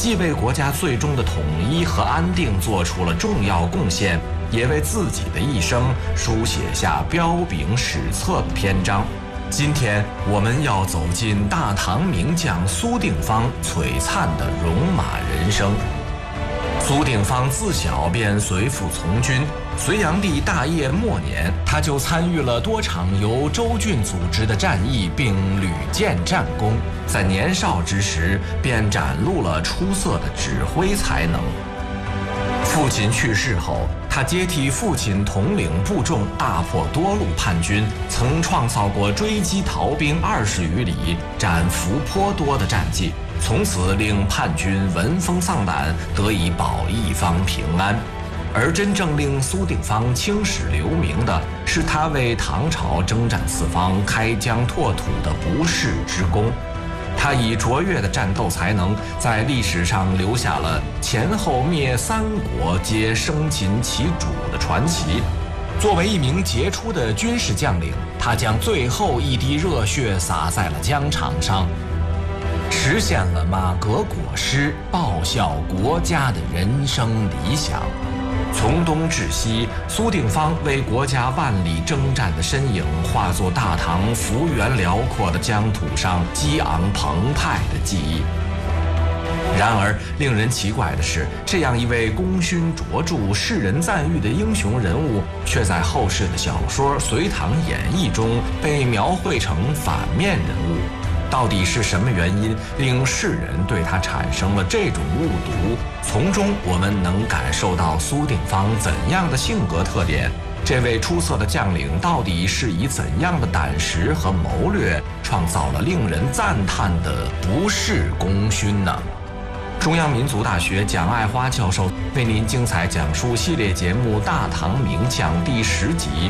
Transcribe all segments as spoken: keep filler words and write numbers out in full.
既为国家最终的统一和安定做出了重要贡献，也为自己的一生书写下彪炳史册的篇章。今天我们要走进大唐名将苏定方璀璨的戎马人生。苏定方自小便随父从军，隋炀帝大业末年，他就参与了多场由周俊组织的战役，并屡建战功。在年少之时，便展露了出色的指挥才能。父亲去世后，他接替父亲统领部众，大破多路叛军，曾创造过追击逃兵二十余里、斩俘颇多的战绩。从此令叛军闻风丧胆，得以保一方平安。而真正令苏定方青史留名的，是他为唐朝征战四方、开疆拓土的不世之功。他以卓越的战斗才能，在历史上留下了前后灭三国皆生擒其主的传奇。作为一名杰出的军事将领，他将最后一滴热血洒在了疆场上，实现了马革裹尸、报效国家的人生理想。从东至西，苏定方为国家万里征战的身影，化作大唐幅员辽阔的疆土上激昂澎湃的记忆。然而，令人奇怪的是，这样一位功勋卓著、世人赞誉的英雄人物，却在后世的小说《隋唐演义》中被描绘成反面人物。到底是什么原因令世人对他产生了这种误读？从中我们能感受到苏定方怎样的性格特点？这位出色的将领到底是以怎样的胆识和谋略，创造了令人赞叹的不世功勋呢？中央民族大学蒋爱花教授为您精彩讲述系列节目《大唐名将》第十集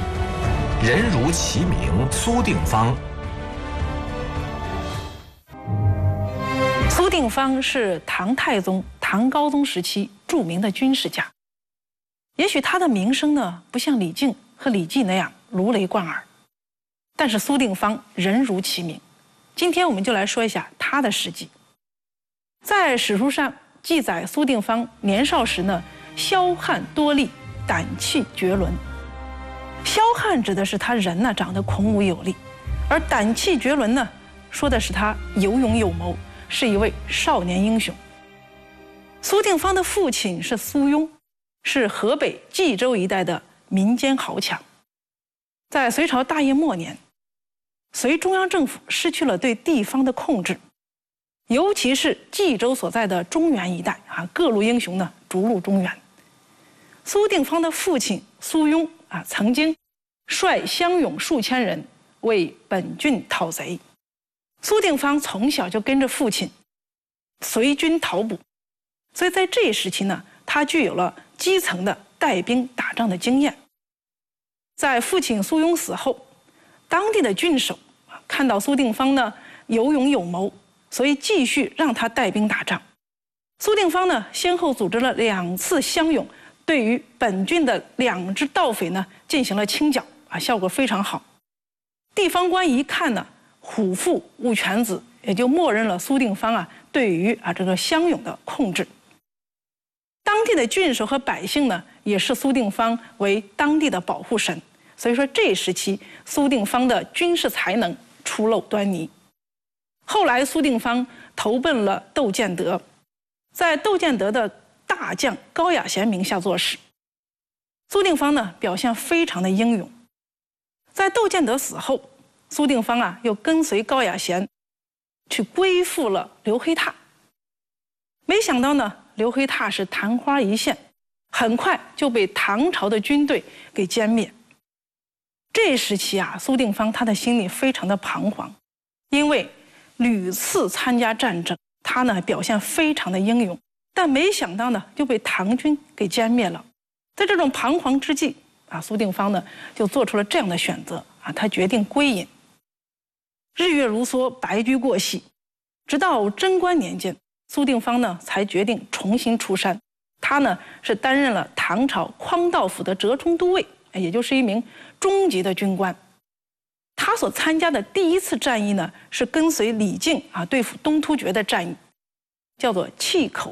《人如其名》苏定方。 苏定方是唐太宗、唐高宗时期著名的军事家。也许他的名声呢，不像李靖和李绩那样如雷贯耳，但是苏定方人如其名。今天我们就来说一下他的事迹。在史书上记载，苏定方年少时呢，骁悍多力，胆气绝伦。骁悍指的是他人呢长得孔武有力，而胆气绝伦呢，说的是他有勇有谋，是一位少年英雄。苏定方的父亲是苏庸，是河北冀州一带的民间豪强。在隋朝大业末年，隋中央政府失去了对地方的控制，尤其是冀州所在的中原一带啊，各路英雄呢逐鹿中原。苏定方的父亲苏庸啊，曾经率乡勇数千人为本郡讨贼。苏定方从小就跟着父亲随军讨捕，所以在这一时期呢，他具有了基层的带兵打仗的经验。在父亲苏庸死后，当地的郡守看到苏定方呢有勇有谋，所以继续让他带兵打仗。苏定方呢先后组织了两次乡勇，对于本郡的两支盗匪呢进行了清剿啊，效果非常好。地方官一看呢，虎父无犬子，也就默认了苏定方啊对于啊这个乡勇的控制。当地的郡守和百姓呢，也视苏定方为当地的保护神，所以说这一时期苏定方的军事才能初露端倪。后来苏定方投奔了窦建德，在窦建德的大将高雅贤名下做事。苏定方呢表现非常的英勇。在窦建德死后，苏定方啊又跟随高雅贤去归附了刘黑闼。没想到呢，刘黑闼是昙花一现，很快就被唐朝的军队给歼灭。这时期啊，苏定方他的心里非常的彷徨，因为屡次参加战争，他呢表现非常的英勇，但没想到呢就被唐军给歼灭了。在这种彷徨之际啊，苏定方呢就做出了这样的选择啊，他决定归隐。日月如梭，白驹过隙，直到贞观年间，苏定方呢才决定重新出山。他呢是担任了唐朝匡道府的折冲都尉，也就是一名中级的军官。他所参加的第一次战役呢，是跟随李靖啊对付东突厥的战役，叫做碛口